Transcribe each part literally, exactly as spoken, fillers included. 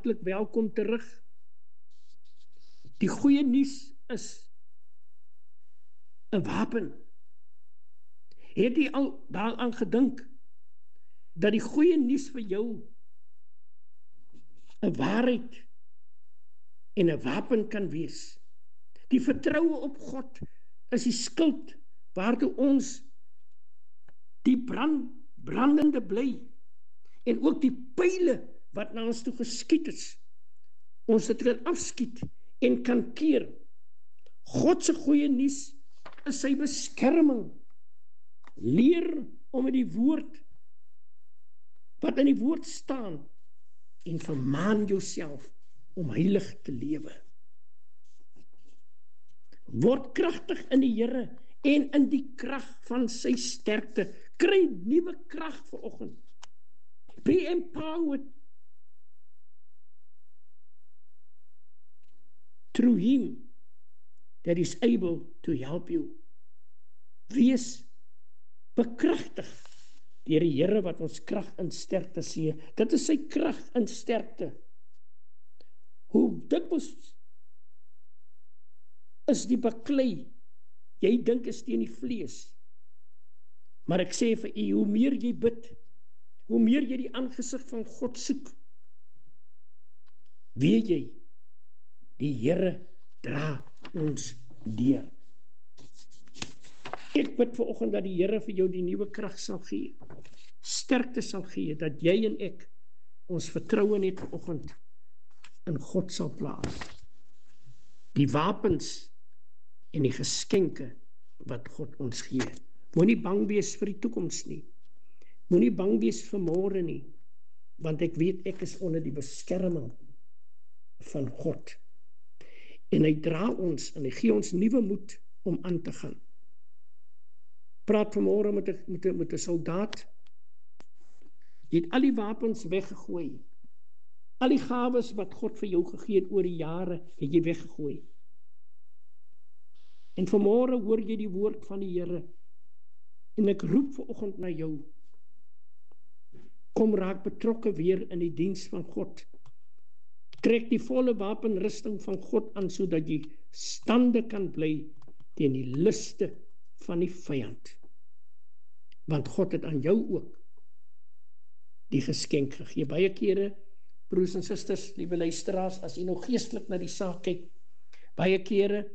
hartlik welkom terug. Die goeie nuus is 'n wapen. Het jy al daaraan gedink dat die goeie nuus vir jou 'n waarheid en 'n wapen kan wees? Die vertroue op God is die skild waartoe ons die brand, brandende bly en ook die pyle wat na ons toe geskiet is, ons dit kan afskiet en kan keer. God se goeie nuus is sy beskerming. Leer om in die woord, wat in die woord staan, en vermaan jouself om heilig te lewe. Word kragtig in die Here en in die krag van sy sterkte. Kry nuwe krag vanoggend. Be empowered through him that is able to help you. Wees bekragtig deur die Here wat ons krag en sterkte gee. Dit is sy krag en sterkte. Hoe dikwels is die baklei, jy dink is teen die vlees. Maar ek sê vir u, hoe meer jy bid, hoe meer jy die aangesig van God soek, weet jy, die Here dra ons deur. Ek bid vanoggend dat die Here vir jou die nuwe krag sal gee, sterkte sal gee, dat jy en ek ons vertroue net vanoggend in God sal plaas. Die wapens en die geskenke wat God ons gee. Moenie bang wees vir die toekoms nie. Moenie bang wees vir môre nie, want ek weet ek is onder die beskerming van God. En hy dra ons en hy gee ons nuwe moed om aan te gaan. Praat vanmôre met 'n met 'n met 'n soldaat. Jy het al die wapens weggegooi. Al die gawes wat God vir jou gegee het oor die jare, het jy weggegooi. En vanmôre hoor jy die woord van die Here. En ek roep vanoggend na jou. Kom raak betrokke weer in die diens van God. Trek die volle wapenrusting van God aan, sodat jy stande kan bly teen die liste van die vyand. Want God het aan jou ook die geskenk gegee. Baie kere, broers en susters, liewe luisteraars, as jy nou geestelik na die saak kyk, baie kere,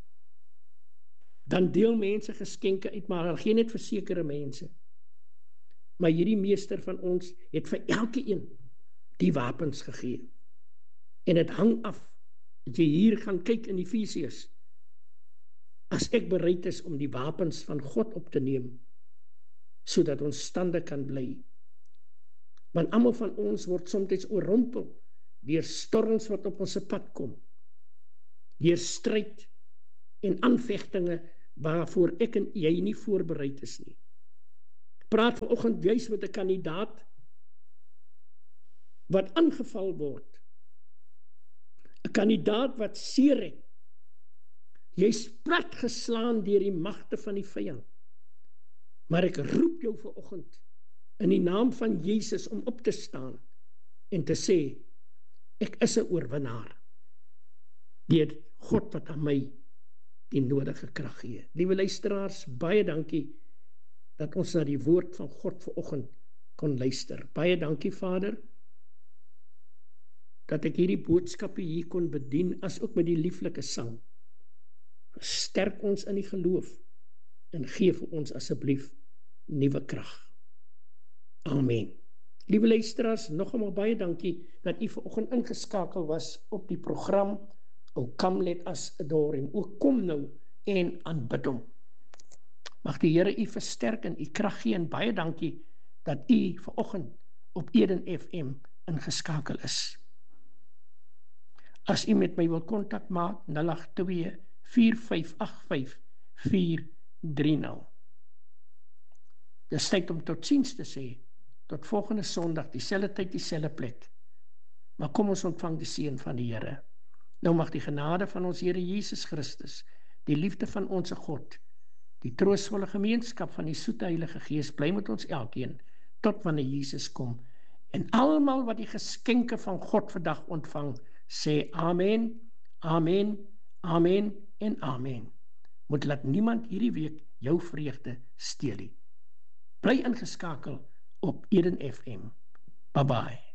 dan deel mense geskenke uit, maar hulle gee net vir sekere mense. Maar hierdie meester van ons het vir elke een die wapens gegee. En dit hang af, as jy hier gaan kyk in Efesiërs, as ek bereid is om die wapens van God op te neem, sodat ons stande kan bly. Want almal van ons word soms oorrompel deur storms wat op ons pad kom, deur stryd en aanvegtinge waarvoor ek en jy nie voorbereid is nie. Ek praat vanoggend juis met 'n kandidaat wat aangeval word, 'n kandidaat wat seer het. Jy's plat geslaan deur die magte van die vyand. Maar ek roep jou vanoggend in die naam van Jesus om op te staan en te sê, ek is 'n oorwinnaar deur God wat aan my die nodige krag gee. Liewe luisteraars, baie dankie dat ons na die woord van God vanoggend kon luister. Baie dankie, Vader, dat ek hierdie boodskappe hier kon bedien, as ook met die lieflike sang. Sterk ons in die geloof en gee vir ons asseblief nuwe krag. Amen. Liewe luisteraars, nog eenmaal baie dankie dat u vanoggend ingeskakel was op die program O Come Let Us Adore Him. O kom nou en aanbid hom. Mag die Here u versterk en u krag gee, en baie dankie dat u vanoggend op Eden F M ingeskakel is. As u met my wil kontak maak, nul agt twee, vier vyf agt vyf, vier drie nul. Dis tyd om totsiens te sê, tot volgende Sondag, dieselfde tyd, dieselfde plek. Maar kom ons ontvang die seën van die Here. Nou mag die genade van ons Here Jesus Christus, die liefde van ons God, die troostvolle gemeenskap van die soete Heilige Gees bly met ons elkeen, tot wanneer Jesus kom, En almal wat die geskenke van God vandag ontvang, sê amen, amen, amen en amen. Moet laat niemand hierdie week jou vreugde steel nie. Bly ingeskakel op Eden F M. Bye bye.